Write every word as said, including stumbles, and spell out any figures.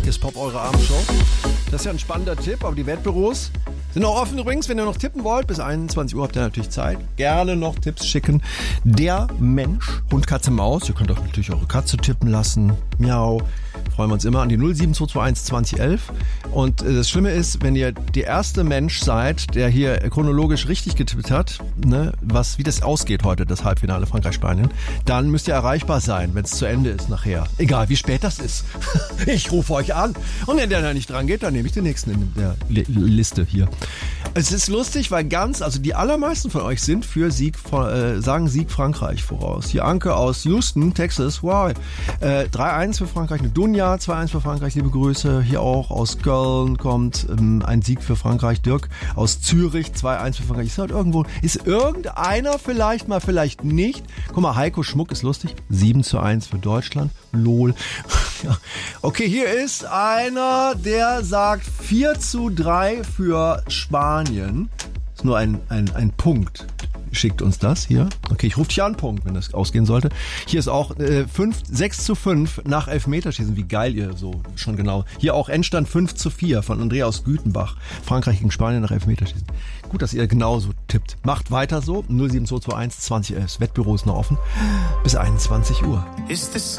Hier ist Pop, eure Abendshow. Das ist ja ein spannender Tipp, aber die Wettbüros sind auch offen übrigens, wenn ihr noch tippen wollt. Bis einundzwanzig Uhr habt ihr natürlich Zeit. Gerne noch Tipps schicken. Der Mensch, Hund, Katze, Maus. Ihr könnt auch natürlich eure Katze tippen lassen. Miau. Freuen wir uns immer an die null sieben zwei zwei eins zwanzig elf. Und das Schlimme ist, wenn ihr der erste Mensch seid, der hier chronologisch richtig getippt hat, ne, was, wie das ausgeht heute, das Halbfinale Frankreich-Spanien, dann müsst ihr erreichbar sein, wenn es zu Ende ist nachher. Egal wie spät das ist. Ich rufe euch an. Und wenn der da nicht dran geht, dann nehme ich den nächsten in der Li- Liste hier. Es ist lustig, weil ganz, also die allermeisten von euch sind für Sieg, äh, sagen Sieg Frankreich voraus. Hier Anke aus Houston, Texas, wow. Äh, drei eins für Frankreich, eine Dunja, zwei eins für Frankreich, liebe Grüße. Hier auch aus Köln kommt ähm, ein Sieg für Frankreich. Dirk aus Zürich, zwei eins für Frankreich. Ist halt irgendwo, ist irgendeiner vielleicht mal, vielleicht nicht. Guck mal, Heiko Schmuck ist lustig. sieben zu eins für Deutschland. Lol. Ja. Okay, hier ist einer, der sagt vier zu drei für Spanien. Ist nur ein, ein, ein Punkt. Schickt uns das hier. Okay, ich rufe dich an, Punkt, wenn das ausgehen sollte. Hier ist auch äh, fünf, sechs zu fünf nach Elfmeterschießen. Wie geil ihr so schon genau. Hier auch Endstand fünf zu vier von Andreas Gütenbach. Frankreich gegen Spanien nach Elfmeterschießen. Gut, dass ihr genauso tippt. Macht weiter so. null sieben zwei zwei eins zwanzig elf. Das Wettbüro ist noch offen. Bis einundzwanzig Uhr. Is this